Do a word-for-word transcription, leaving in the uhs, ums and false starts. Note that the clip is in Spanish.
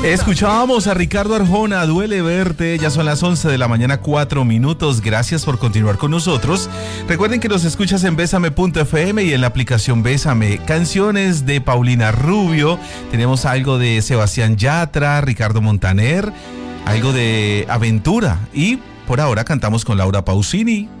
Escuchábamos a Ricardo Arjona, Duele Verte. Ya son las once de la mañana, cuatro minutos. Gracias por continuar con nosotros. Recuerden que nos escuchas en besame punto efe eme y en la aplicación Bésame. Canciones de Paulina Rubio. Tenemos algo de Sebastián Yatra, Ricardo Montaner, algo de Aventura. Y por ahora cantamos con Laura Pausini.